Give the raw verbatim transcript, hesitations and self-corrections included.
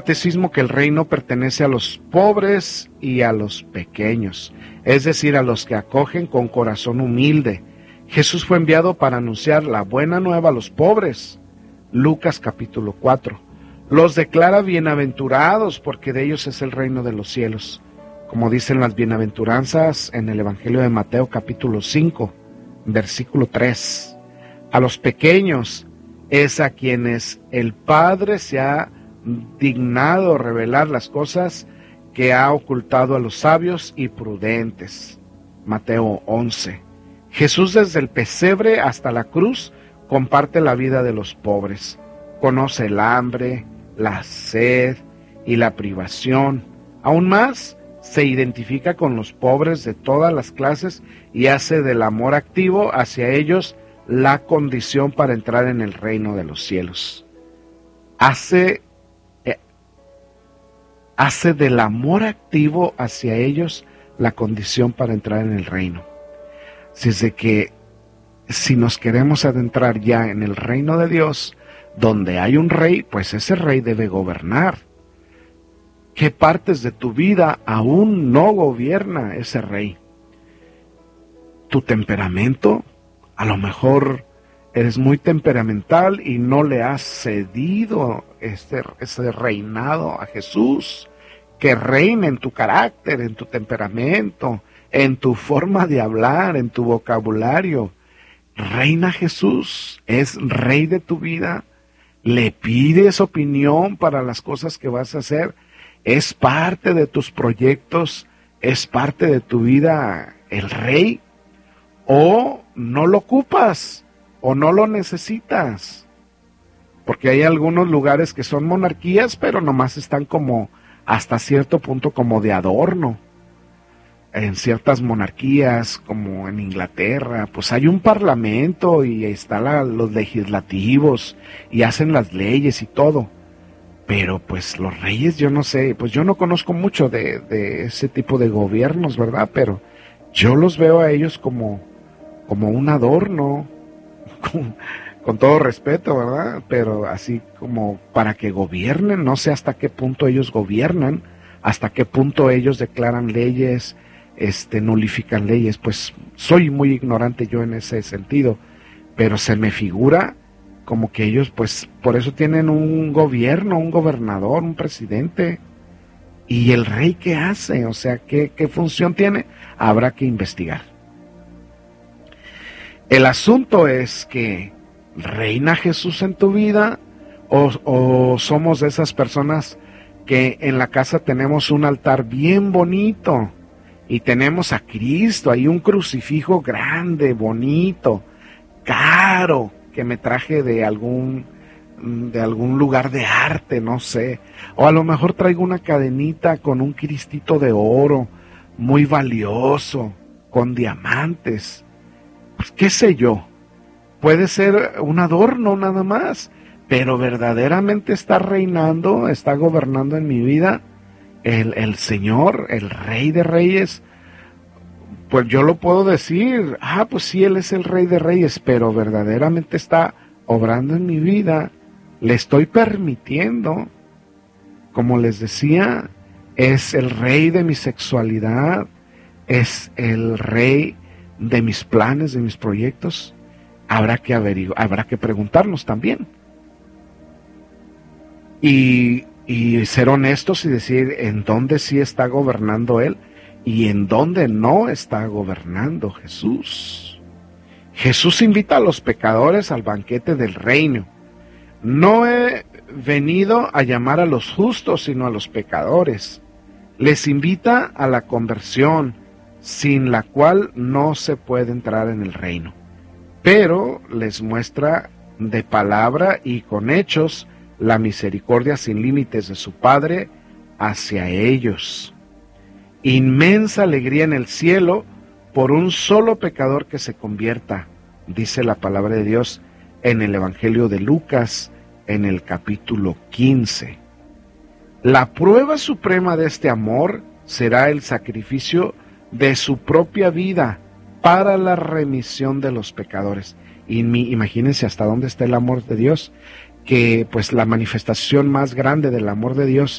catecismo que el reino pertenece a los pobres y a los pequeños, es decir, a los que acogen con corazón humilde. Jesús fue enviado para anunciar la buena nueva a los pobres. Lucas capítulo cuatro. Los declara bienaventurados porque de ellos es el reino de los cielos, como dicen las bienaventuranzas en el Evangelio de Mateo capítulo cinco, versículo tres. A los pequeños es a quienes el Padre se ha dignado revelar las cosas que ha ocultado a los sabios y prudentes. Mateo once. Jesús desde el pesebre hasta la cruz comparte la vida de los pobres. Conoce el hambre, la sed y la privación. Aún más, se identifica con los pobres de todas las clases y hace del amor activo hacia ellos la condición para entrar en el reino de los cielos. Hace, eh, hace del amor activo hacia ellos la condición para entrar en el reino. Así es de que si nos queremos adentrar ya en el reino de Dios, donde hay un rey, pues ese rey debe gobernar. ¿Qué partes de tu vida aún no gobierna ese rey? ¿Tu temperamento? A lo mejor eres muy temperamental y no le has cedido este, ese reinado a Jesús, que reine en tu carácter, en tu temperamento, en tu forma de hablar, en tu vocabulario. Reina Jesús, es rey de tu vida. Le pides opinión para las cosas que vas a hacer. Es parte de tus proyectos, es parte de tu vida el rey. O no lo ocupas, o no lo necesitas. Porque hay algunos lugares que son monarquías, pero nomás están como hasta cierto punto como de adorno. En ciertas monarquías, como en Inglaterra, pues hay un parlamento y están la, los legislativos y hacen las leyes y todo. Pero pues los reyes, yo no sé, pues yo no conozco mucho de, de ese tipo de gobiernos, ¿verdad? Pero yo los veo a ellos como, como un adorno, con, con todo respeto, ¿verdad? Pero así como para que gobiernen, no sé hasta qué punto ellos gobiernan, hasta qué punto ellos declaran leyes, este, nulifican leyes. Pues soy muy ignorante yo en ese sentido, pero se me figura como que ellos, pues, por eso tienen un gobierno, un gobernador, un presidente. ¿Y el rey qué hace? O sea, ¿qué, qué función tiene? Habrá que investigar. El asunto es que, ¿reina Jesús en tu vida? ¿O, o somos de esas personas que en la casa tenemos un altar bien bonito y tenemos a Cristo, hay un crucifijo grande, bonito, caro, que me traje de algún, de algún lugar de arte, no sé, o a lo mejor traigo una cadenita con un cristito de oro, muy valioso, con diamantes, pues qué sé yo, puede ser un adorno nada más, pero verdaderamente está reinando, está gobernando en mi vida el, el Señor, el Rey de Reyes. Pues yo lo puedo decir, ah, pues sí, Él es el Rey de Reyes, pero verdaderamente está obrando en mi vida, le estoy permitiendo, como les decía, es el Rey de mi sexualidad, es el Rey de mis planes, de mis proyectos. Habrá que averiguar, habrá que preguntarnos también. Y, y ser honestos y decir en dónde sí está gobernando Él y en dónde no está gobernando Jesús. Jesús invita a los pecadores al banquete del reino. No he venido a llamar a los justos, sino a los pecadores. Les invita a la conversión, sin la cual no se puede entrar en el reino. Pero les muestra de palabra y con hechos la misericordia sin límites de su Padre hacia ellos. Inmensa alegría en el cielo por un solo pecador que se convierta, dice la palabra de Dios en el Evangelio de Lucas, en el capítulo quince. La prueba suprema de este amor será el sacrificio de su propia vida para la remisión de los pecadores. Y mi, imagínense hasta dónde está el amor de Dios, que pues la manifestación más grande del amor de Dios